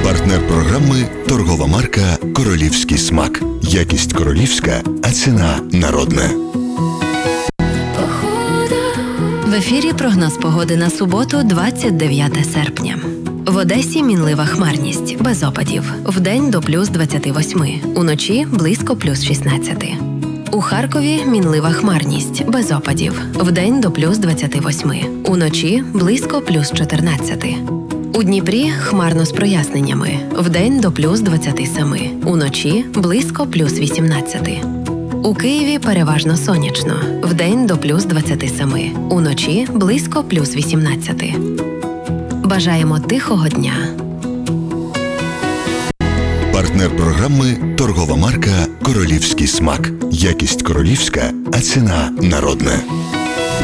Партнер програми – торгова марка «Королівський смак». Якість королівська, а ціна народна. В ефірі прогноз погоди на суботу, 29 серпня. В Одесі мінлива хмарність, без опадів. Вдень до плюс 28, уночі близько плюс 16. У Харкові мінлива хмарність, без опадів. Вдень до плюс 28, уночі близько плюс 14. У Дніпрі хмарно з проясненнями. Вдень до плюс 27, уночі близько плюс 18. У Києві переважно сонячно. Вдень до плюс 27, уночі близько плюс 18. Бажаємо тихого дня. Партнер програми – торгова марка «Королівський смак». Якість королівська, а ціна народна.